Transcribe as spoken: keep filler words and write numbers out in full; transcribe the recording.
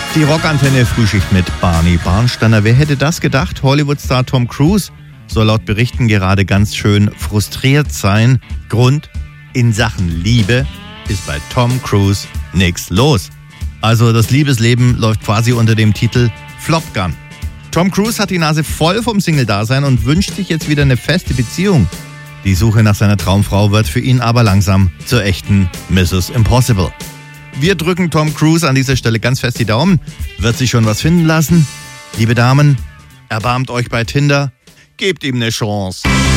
Die Rockantenne Frühschicht mit Barney Barnsteiner. Wer hätte das gedacht? Hollywood-Star Tom Cruise soll laut Berichten gerade ganz schön frustriert sein. Grund: in Sachen Liebe ist bei Tom Cruise nichts los. Also das Liebesleben läuft quasi unter dem Titel Flop Gun. Tom Cruise hat die Nase voll vom Single-Dasein und wünscht sich jetzt wieder eine feste Beziehung. Die Suche nach seiner Traumfrau wird für ihn aber langsam zur echten Missus Impossible. Wir drücken Tom Cruise an dieser Stelle ganz fest die Daumen. Wird sich schon was finden lassen? Liebe Damen, erbarmt euch bei Tinder. Gebt ihm eine Chance.